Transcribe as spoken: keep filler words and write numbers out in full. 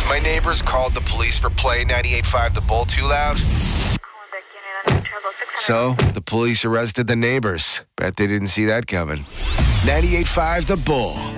My neighbors called the police for playing ninety-eight point five The Bull too loud. So, the police arrested the neighbors. Bet they didn't see that coming. ninety-eight point five The Bull.